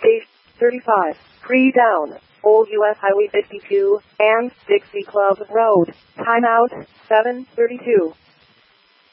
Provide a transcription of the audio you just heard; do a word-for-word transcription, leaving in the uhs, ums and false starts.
Station thirty-five, pre-down, Old U S Highway fifty-two, and Dixie Club Road. Timeout, seven thirty-two.